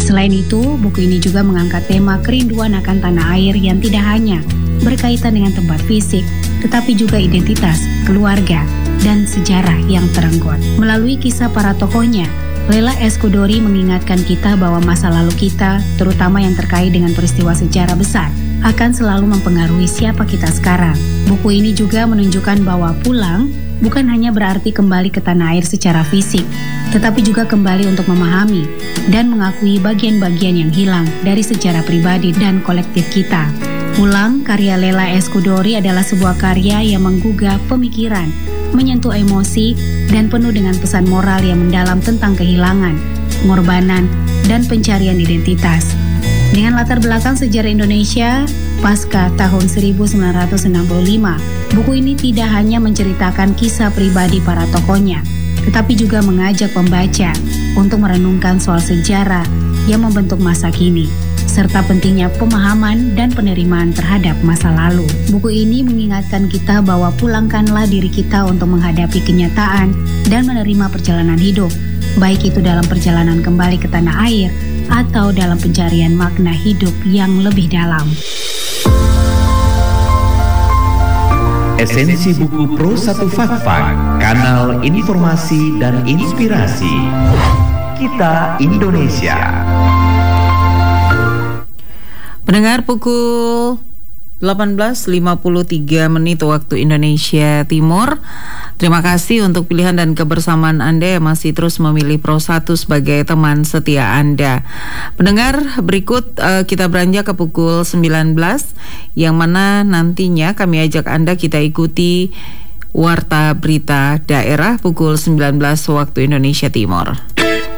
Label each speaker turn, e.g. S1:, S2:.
S1: Selain itu, buku ini juga mengangkat tema kerinduan akan tanah air yang tidak hanya berkaitan dengan tempat fisik, tetapi juga identitas, keluarga, dan sejarah yang terenggut. Melalui kisah para tokohnya, Leila S. Chudori mengingatkan kita bahwa masa lalu kita, terutama yang terkait dengan peristiwa sejarah besar, akan selalu mempengaruhi siapa kita sekarang. Buku ini juga menunjukkan bahwa pulang bukan hanya berarti kembali ke tanah air secara fisik, tetapi juga kembali untuk memahami dan mengakui bagian-bagian yang hilang dari sejarah pribadi dan kolektif kita. Pulang, karya Leila S. Chudori adalah sebuah karya yang menggugah pemikiran, menyentuh emosi, dan penuh dengan pesan moral yang mendalam tentang kehilangan, pengorbanan, dan pencarian identitas. Dengan latar belakang sejarah Indonesia pasca tahun 1965, buku ini tidak hanya menceritakan kisah pribadi para tokohnya, tetapi juga mengajak pembaca untuk merenungkan soal sejarah yang membentuk masa kini, serta pentingnya pemahaman dan penerimaan terhadap masa lalu. Buku ini mengingatkan kita bahwa pulangkanlah diri kita untuk menghadapi kenyataan dan menerima perjalanan hidup, baik itu dalam perjalanan kembali ke tanah air atau dalam pencarian makna hidup yang lebih dalam.
S2: Esensi buku Pro 1 Fakfak, kanal informasi dan inspirasi. Kita Indonesia.
S3: Pendengar, pukul 18.53 waktu Indonesia Timur. Terima kasih untuk pilihan dan kebersamaan Anda yang masih terus memilih Pro 1 sebagai teman setia Anda. Pendengar, berikut kita beranjak ke pukul 19, yang mana nantinya kami ajak Anda kita ikuti Warta Berita Daerah pukul 19 waktu Indonesia Timur.